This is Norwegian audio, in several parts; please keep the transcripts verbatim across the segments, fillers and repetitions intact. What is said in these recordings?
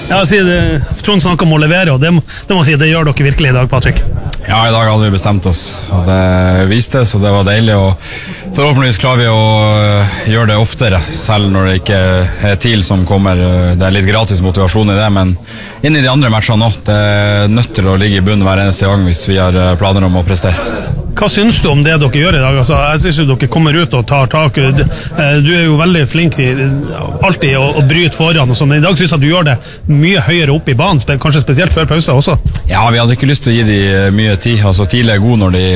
Ja, jeg sier det, Trond snakker om å levere, og det må, det må si, det gjør dere virkelig i dag, Patrick. Ja, i dag hadde vi bestemt oss, og det viste, så det var deilig, og forhåpentligvis klarer vi å gjøre det oftere, selv når det ikke er TIL som kommer. Det er litt gratis motivasjon i det, men inn i de andre matchene nå, det er nødt til å ligge i bunnen hver eneste gang hvis vi har planer om å prestere. Hva synes du om det dere gjør i dag? Altså, jeg synes jo dere kommer ut og tar tak. Du, du er jo veldig flink til alltid å, å bryte foran, og sånn, men i dag synes jeg at du gjør det mye høyere opp i banen, kanskje spesielt før pause også. Ja, vi hadde ikke lyst til å gi de mye tid. Altså, TIL er god når de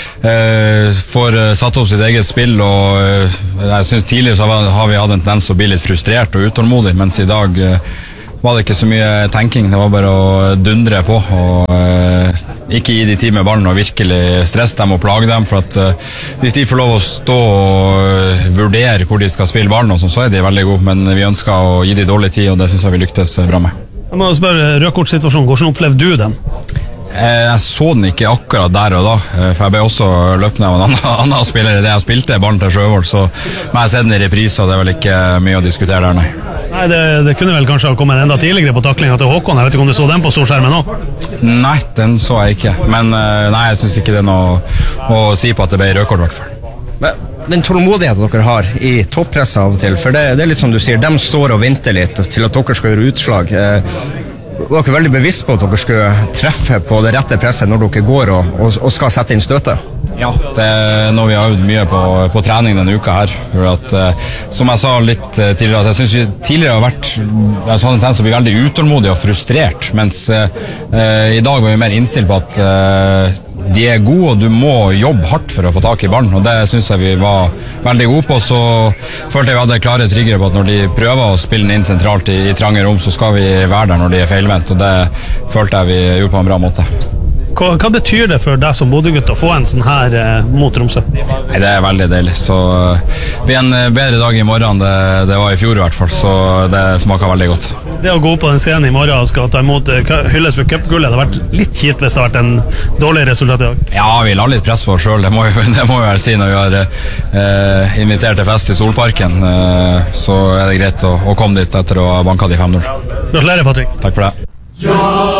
eh, får satt opp sitt eget spill, og eh, jeg synes tidligere så har vi hatt en tendens å bli litt frustrert og utålmodig, mens i dag eh, var det ikke så mye tenking, det var bare å dundre på og eh, ikke gi de tid med ballen og virkelig stresse dem og plage dem, for at eh, hvis de får lov å stå og uh, vurdere hvor de skal spille ballen, og sånn, så er de veldig gode, men vi ønsker å gi de dårlig tid, og det synes jeg vi lyktes bra med. Jeg må spørre, rødkortsituasjonen, hvordan opplevde du den? Jeg så den ikke akkurat der og da, for jeg ble også løpende av en annen, annen spiller i det jeg spilte ballen til Sjøvold, så men jeg ser den i repriser, det er vel ikke mye å diskutere der, nei. Nei, det, det kunne vel kanskje ha kommet enda tidligere på taklinga til Håkon. Jeg vet ikke om du så den på storskjermen nå? Nei, den så jeg ikke, men nei, jeg synes ikke det er noe å si på at det ble rødkort i hvert fall. Men den tålmodigheten dere har i toppresset av og til, for det, det er litt som du sier, de står og venter litt til at dere skal gjøre utslag. Var dere veldig bevisst på at dere skulle treffe på det rette presset når dere går og, og, og skal sette inn støtet? Ja, det er noe vi har øvd mye på, på trening denne uka her. For at, uh, som jeg sa litt uh, tidligere, at jeg synes vi tidligere har vært jeg hadde en tendens til å bli veldig utålmodig og frustrert, mens uh, uh, i dag var vi mer innstilt på at uh, de er gode, og du må jobbe hardt for å få tak i ballen, og det synes jeg vi var veldig gode på. Så følte jeg vi hadde klare triggere på at når de prøver å spille den inn sentralt i, i trange rom, så skal vi være der når de er feilvendt, og det følte jeg vi gjorde på en bra måte. Hva, hva betyr det for deg som Bodø-gutt å få en sånn her eh, mot Tromsø? Nei, det er veldig deilig, så det blir en bedre dag i morgen det, det var i fjor i hvert fall, så det smaker veldig godt. Det å gå på den scenen i morgen og skal ta imot hylles for cupgullet, det har vært litt kjipt hvis det har vært en dårlig resultat i dag. Ja, vi la litt press på oss selv, det må vi, det må vi vel si når vi har eh, invitert til fest i Solparken, eh, så er det greit å, å komme dit etter å ha banket de fem null. Gratulerer, Patrick. Takk for det.